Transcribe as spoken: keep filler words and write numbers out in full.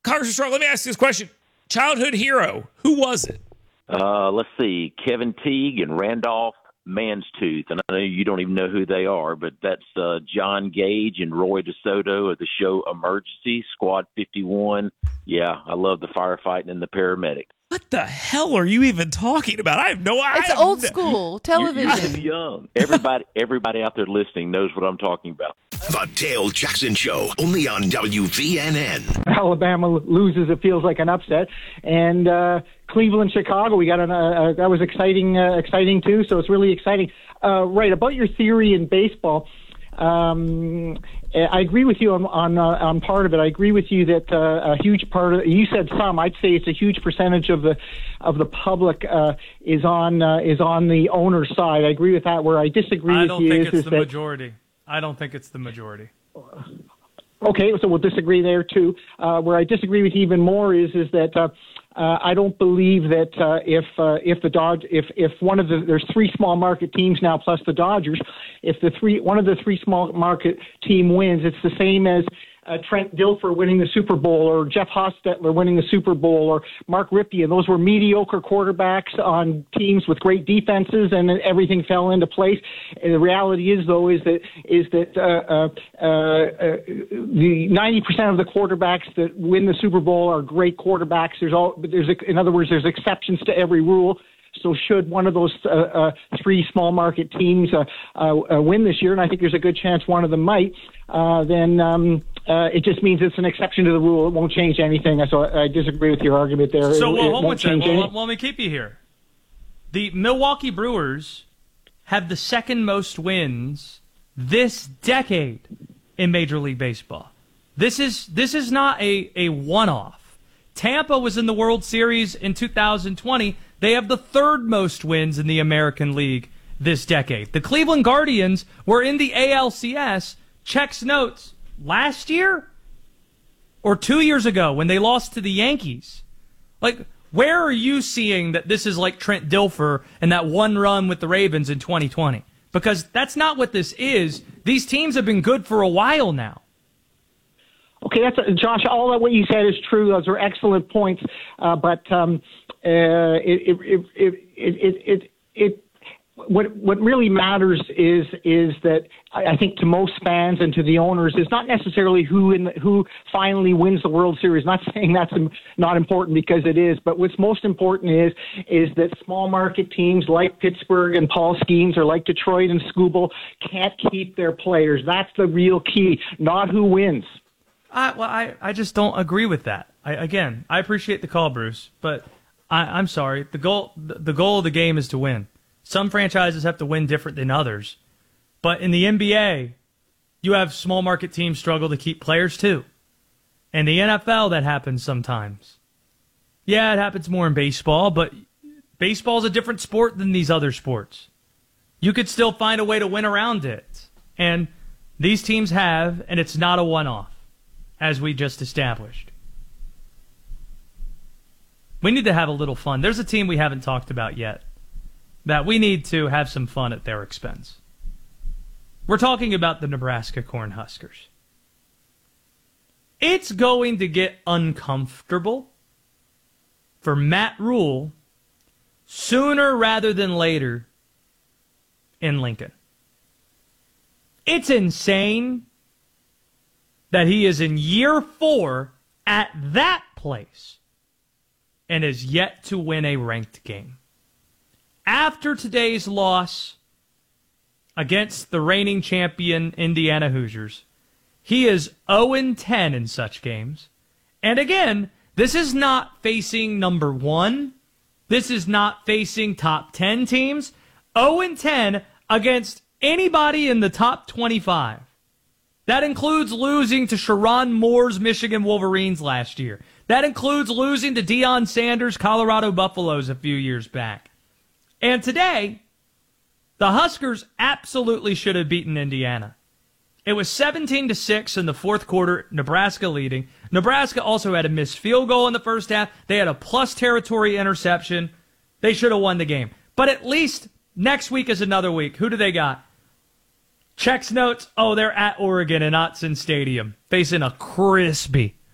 Congressman Strong, let me ask you this question. Childhood hero, who was it? Uh, let's see, Kevin Teague and Randolph Manstooth. And I know you don't even know who they are, but that's uh, John Gage and Roy DeSoto of the show Emergency, Squad fifty-one. Yeah, I love the firefighting and the paramedic. What the hell are you even talking about? I have no idea. It's old school television. You're, you're too young. Everybody, everybody out there listening knows what I'm talking about. The Dale Jackson Show, only on W V N N. Alabama loses, it feels like an upset, and uh, Cleveland, Chicago. We got an, uh, that was exciting, uh, exciting too. So it's really exciting. Uh, right about your theory in baseball. Um, I agree with you on on, uh, on part of it. I agree with you that uh, a huge part of you said some. I'd say it's a huge percentage of the of the public uh, is on uh, is on the owner's side. I agree with that. Where I disagree I with don't you think is, it's is the that, majority. I don't think it's the majority. Okay, so we'll disagree there too. Uh, where I disagree with you even more is is that. Uh, Uh, I don't believe that uh, if uh, if the Dodge if if one of the there's three small market teams now plus the Dodgers, if the three one of the three small market team wins, it's the same as uh, Trent Dilfer winning the Super Bowl or Jeff Hostetler winning the Super Bowl or Mark Ripien. Those were mediocre quarterbacks on teams with great defenses, and everything fell into place. And the reality is, though, is that is that uh, uh, uh, the ninety percent of the quarterbacks that win the Super Bowl are great quarterbacks. There's all there's in other words, there's exceptions to every rule. So should one of those uh, uh, three small market teams uh, uh, uh, win this year, and I think there's a good chance one of them might, uh, then um, uh, it just means it's an exception to the rule. It won't change anything. So I, I disagree with your argument there. So it, well, it hold won't on a change second. Well, anything. well, let me keep you here. The Milwaukee Brewers have the second most wins this decade in Major League Baseball. This is this is not a, a one-off. Tampa was in the World Series in two thousand twenty. They have the third most wins in the American League this decade. The Cleveland Guardians were in the A L C S, checks notes, last year or two years ago when they lost to the Yankees. Like, where are you seeing that this is like Trent Dilfer and that one run with the Ravens in twenty twenty? Because that's not what this is. These teams have been good for a while now. Okay, that's Josh. All of what you said is true. Those are excellent points. Uh, but um, uh, it, it, it, it, it, it, it, what what really matters is is that I think to most fans and to the owners is not necessarily who in the, who finally wins the World Series. Not saying that's not important, because it is. But what's most important is is that small market teams like Pittsburgh and Paul Skeens, or like Detroit and Skubal, can't keep their players. That's the real key, not who wins. I, well, I, I just don't agree with that. I, again, I appreciate the call, Bruce, but I, I'm sorry. The goal the goal of the game is to win. Some franchises have to win different than others. But in the N B A, you have small market teams struggle to keep players too. And the N F L, that happens sometimes. Yeah, it happens more in baseball, but baseball is a different sport than these other sports. You could still find a way to win around it. And these teams have, and it's not a one-off, as we just established. We need to have a little fun. There's a team we haven't talked about yet that we need to have some fun at their expense. We're talking about the Nebraska Cornhuskers. It's going to get uncomfortable for Matt Rule sooner rather than later in Lincoln. It's insane that he is in year four at that place and is yet to win a ranked game. After today's loss against the reigning champion Indiana Hoosiers, he is oh and ten in such games. And again, this is not facing number one. This is not facing top ten teams. oh and ten against anybody in the top twenty-five. That includes losing to Sharon Moore's Michigan Wolverines last year. That includes losing to Deion Sanders' Colorado Buffaloes a few years back. And today, the Huskers absolutely should have beaten Indiana. It was seventeen to six in the fourth quarter, Nebraska leading. Nebraska also had a missed field goal in the first half. They had a plus territory interception. They should have won the game. But at least next week is another week. Who do they got? Checks notes, oh, they're at Oregon in Autzen Stadium, facing a crispy